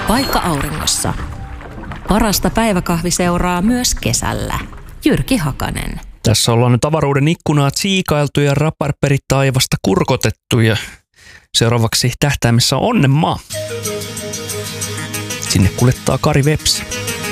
Paikka auringossa. Parasta päiväkahviseuraa myös kesällä. Jyrki Hakanen. Tässä ollaan nyt avaruuden ikkunaa tsiikailtu ja raparperitaivasta kurkotettu ja seuraavaksi tähtäimessä on Onnenmaa. Sinne kuljettaa Kari Vepsi.